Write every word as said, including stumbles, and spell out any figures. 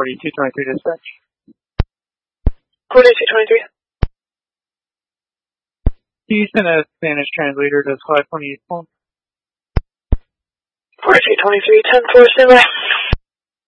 forty-two twenty-three dispatch. forty-two twenty-three. Can you send a Spanish translator to five twenty-eight phone? forty-two twenty-three, ten four, stand by.